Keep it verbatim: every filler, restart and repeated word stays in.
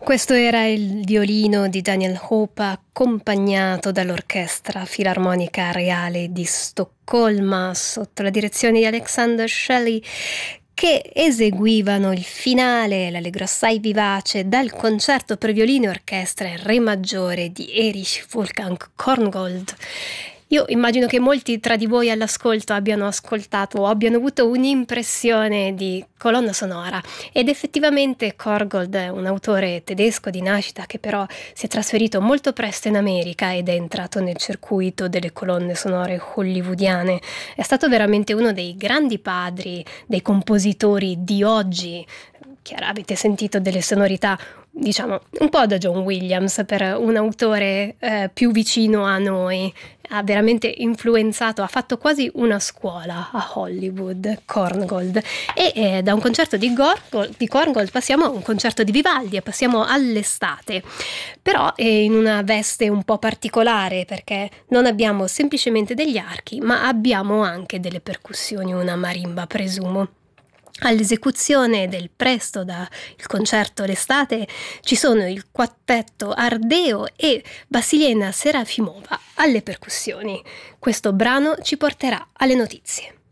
Questo era il violino di Daniel Hope accompagnato dall'Orchestra Filarmonica Reale di Stoccolma sotto la direzione di Alexander Shelley, che eseguivano il finale, l'allegro assai vivace, dal concerto per violino e orchestra in re maggiore di Erich Wolfgang Korngold. Io immagino che molti tra di voi all'ascolto abbiano ascoltato o abbiano avuto un'impressione di colonna sonora, ed effettivamente Korngold è un autore tedesco di nascita che però si è trasferito molto presto in America ed è entrato nel circuito delle colonne sonore hollywoodiane. È stato veramente uno dei grandi padri dei compositori di oggi. Chiaro, avete sentito delle sonorità, diciamo, un po' da John Williams per un autore eh, più vicino a noi. Ha veramente influenzato, ha fatto quasi una scuola a Hollywood, Korngold. E eh, da un concerto di, Gorgold, di Korngold passiamo a un concerto di Vivaldi e passiamo all'estate. Però è in una veste un po' particolare, perché non abbiamo semplicemente degli archi, ma abbiamo anche delle percussioni, una marimba presumo. All'esecuzione del presto da il concerto l'estate ci sono il quartetto Ardeo e Vasilena Serafimova alle percussioni. Questo brano ci porterà alle notizie.